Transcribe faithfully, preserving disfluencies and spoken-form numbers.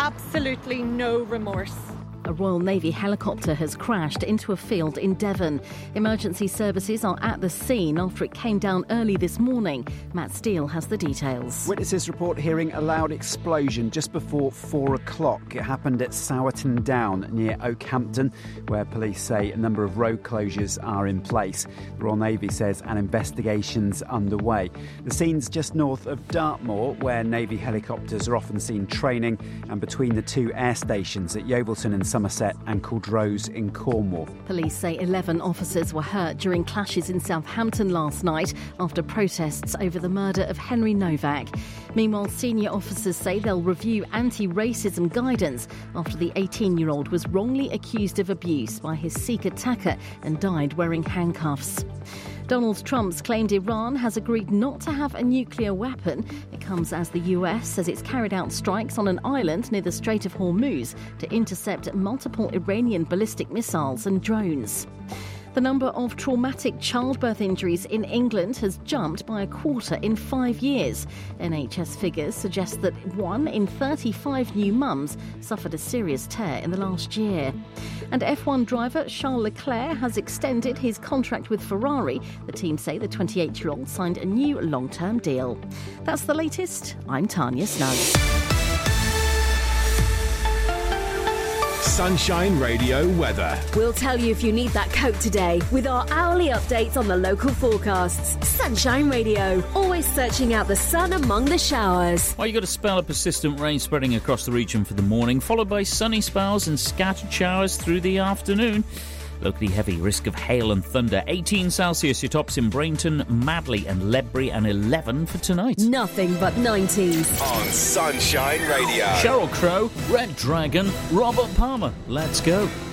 absolutely no remorse. A Royal Navy helicopter has crashed into a field in Devon. Emergency services are at the scene after it came down early this morning. Matt Steele has the details. Witnesses report hearing a loud explosion just before four o'clock. It happened at Sowerton Down near Oakhampton, where police say a number of road closures are in place. The Royal Navy says an investigation's underway. The scene's just north of Dartmoor, where Navy helicopters are often seen training, and between the two air stations at Yeovilton and Somerset and Culdrose in Cornwall. Police say eleven officers were hurt during clashes in Southampton last night after protests over the murder of Henry Novak. Meanwhile, senior officers say they'll review anti-racism guidance after the eighteen-year-old was wrongly accused of abuse by his Sikh attacker and died wearing handcuffs. Donald Trump's claimed Iran has agreed not to have a nuclear weapon. It comes as the U S says it's carried out strikes on an island near the Strait of Hormuz to intercept multiple Iranian ballistic missiles and drones. The number of traumatic childbirth injuries in England has jumped by a quarter in five years. N H S figures suggest that one in thirty-five new mums suffered a serious tear in the last year. And F one driver Charles Leclerc has extended his contract with Ferrari. The team say the twenty-eight-year-old signed a new long-term deal. That's the latest. I'm Tanya Snug. Sunshine Radio weather. We'll tell you if you need that coat today with our hourly updates on the local forecasts. Sunshine Radio, always searching out the sun among the showers. Well, you've got a spell of persistent rain spreading across the region for the morning, followed by sunny spells and scattered showers through the afternoon. Locally heavy risk of hail and thunder. eighteen Celsius, your tops in Brainton, Madley and Ledbury, and eleven for tonight. Nothing but nineties. On Sunshine Radio. Sheryl Crow, Red Dragon, Robert Palmer. Let's go.